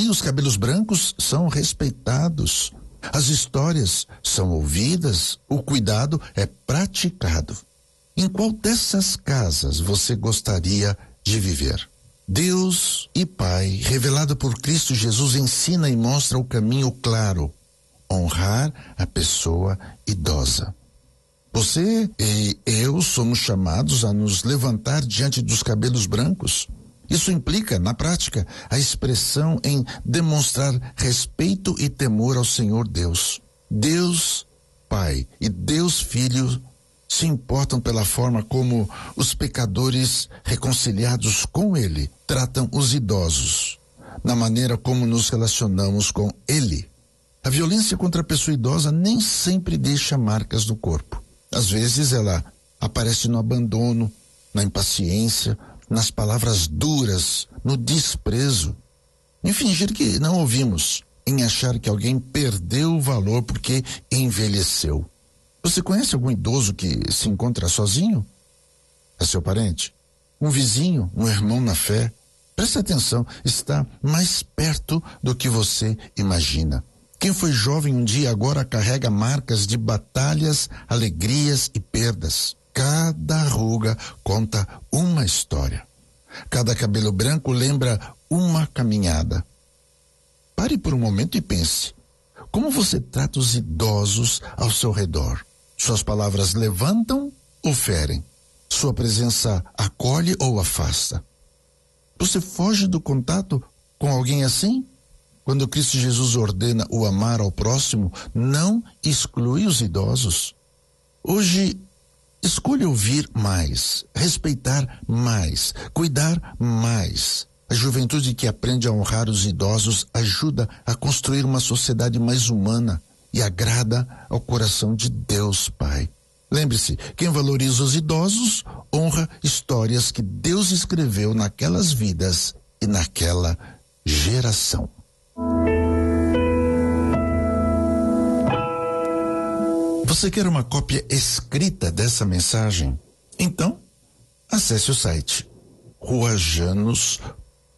os cabelos brancos são respeitados, as histórias são ouvidas, o cuidado é praticado. Em qual dessas casas você gostaria de viver? Deus e Pai, revelado por Cristo Jesus, ensina e mostra o caminho claro: honrar a pessoa idosa. Você e eu somos chamados a nos levantar diante dos cabelos brancos. Isso implica, na prática, a expressão em demonstrar respeito e temor ao Senhor Deus. Deus Pai e Deus Filho se importam pela forma como os pecadores reconciliados com Ele tratam os idosos, na maneira como nos relacionamos com Ele. A violência contra a pessoa idosa nem sempre deixa marcas no corpo. Às vezes ela aparece no abandono, na impaciência, nas palavras duras, no desprezo, em fingir que não ouvimos, em achar que alguém perdeu o valor porque envelheceu. Você conhece algum idoso que se encontra sozinho? É seu parente? Um vizinho? Um irmão na fé? Preste atenção, está mais perto do que você imagina. Quem foi jovem um dia agora carrega marcas de batalhas, alegrias e perdas. Cada ruga conta uma história. Cada cabelo branco lembra uma caminhada. Pare por um momento e pense. Como você trata os idosos ao seu redor? Suas palavras levantam ou ferem? Sua presença acolhe ou afasta? Você foge do contato com alguém assim? Quando Cristo Jesus ordena o amar ao próximo, não exclui os idosos. Hoje, escolha ouvir mais, respeitar mais, cuidar mais. A juventude que aprende a honrar os idosos ajuda a construir uma sociedade mais humana e agrada ao coração de Deus Pai. Lembre-se, quem valoriza os idosos honra histórias que Deus escreveu naquelas vidas e naquela geração. Você quer uma cópia escrita dessa mensagem? Então, acesse o site ruajanos.com.br.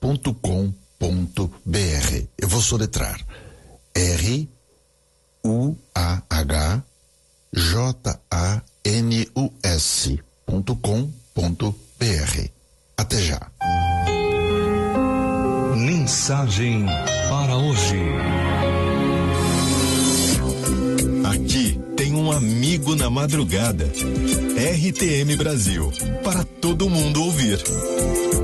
Eu vou soletrar: ruajanus.com.br. Até já. Mensagem para hoje. Aqui tem um amigo na madrugada. RTM Brasil, para todo mundo ouvir.